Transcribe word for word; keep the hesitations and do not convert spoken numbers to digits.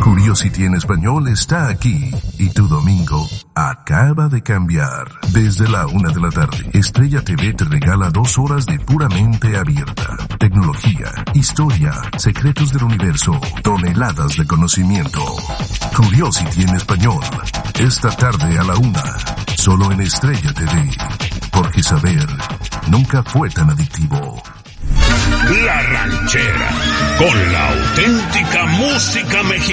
Curiosity en español está aquí y tu domingo acaba de cambiar. Desde la una de la tarde, Estrella T V te regala dos horas de puramente abierta. Tecnología, historia, secretos del universo, toneladas de conocimiento. Curiosity en español, esta tarde a la una, solo en Estrella T V. Porque saber nunca fue tan adictivo. La Ranchera, con la auténtica música mexicana.